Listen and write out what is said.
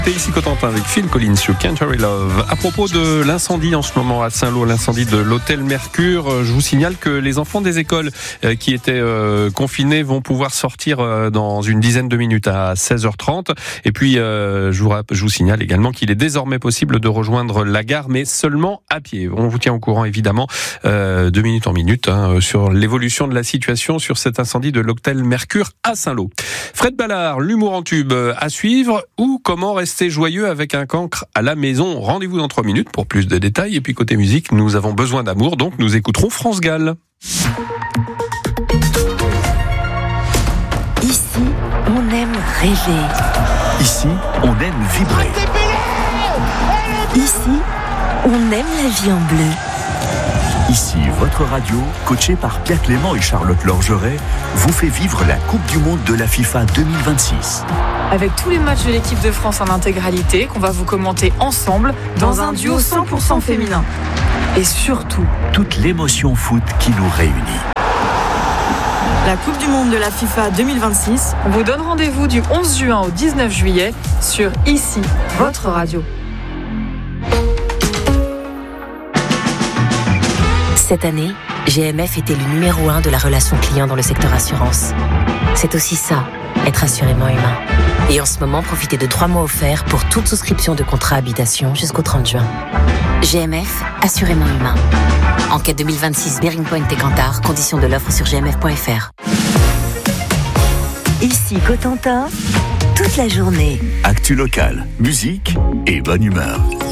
C'est ici Cotentin avec Phil Collins sur Country Love. À propos de l'incendie en ce moment à Saint-Lô, l'incendie de l'hôtel Mercure, je vous signale que les enfants des écoles qui étaient confinés vont pouvoir sortir dans une dizaine de minutes à 16h30. Et puis je vous signale également qu'il est désormais possible de rejoindre la gare, mais seulement à pied. On vous tient au courant évidemment de minute en minute sur l'évolution de la situation sur cet incendie de l'hôtel Mercure à Saint-Lô. Fred Ballard, l'humour en tube à suivre, ou comment rester joyeux avec un cancre à la maison. Rendez-vous dans 3 minutes pour plus de détails. Et puis côté musique, nous avons besoin d'amour, donc nous écouterons France Gall. Ici, on aime rêver. Ici, on aime vibrer. Ici, on aime la vie en bleu. Ici, votre radio, coachée par Pierre Clément et Charlotte Lorgeret, vous fait vivre la Coupe du Monde de la FIFA 2026. Avec tous les matchs de l'équipe de France en intégralité, qu'on va vous commenter ensemble dans un duo 100% féminin. Et surtout, toute l'émotion foot qui nous réunit. La Coupe du Monde de la FIFA 2026 vous donne rendez-vous du 11 juin au 19 juillet sur Ici, votre radio. Cette année, GMF était le numéro 1 de la relation client dans le secteur assurance. C'est aussi ça, être assurément humain. Et en ce moment, profitez de 3 mois offerts pour toute souscription de contrat habitation jusqu'au 30 juin. GMF, assurément humain. Enquête 2026 Bearing Point et Cantar, conditions de l'offre sur gmf.fr. Ici Cotentin, toute la journée. Actu local, musique et bonne humeur.